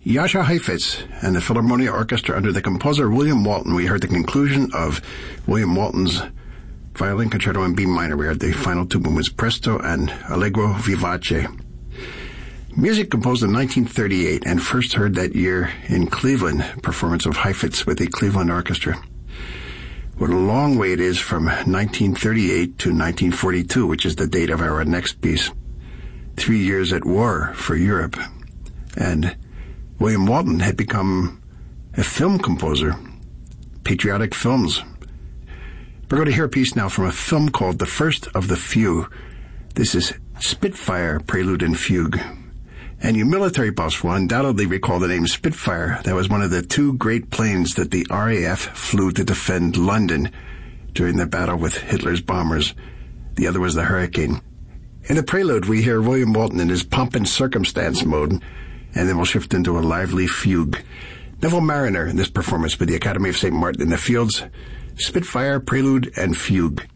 Jascha Heifetz and the Philharmonia Orchestra under the composer William Walton. We heard the conclusion of William Walton's Violin Concerto in B minor. We heard the final two movements, Presto and Allegro Vivace. Music composed in 1938 and first heard that year in Cleveland, performance of Heifetz with the Cleveland Orchestra. What a long way it is from 1938 to 1942, which is the date of our next piece. 3 years at war for Europe. And William Walton had become a film composer, patriotic films. We're going to hear a piece now from a film called The First of the Few. This is Spitfire, Prelude and Fugue. And you military buffs will undoubtedly recall the name Spitfire. That was one of the two great planes that the RAF flew to defend London during the battle with Hitler's bombers. The other was the Hurricane. In the prelude, we hear William Walton in his pomp and circumstance mode, and then we'll shift into a lively fugue. Neville Marriner in this performance with the Academy of St. Martin in the Fields, Spitfire, Prelude, and Fugue.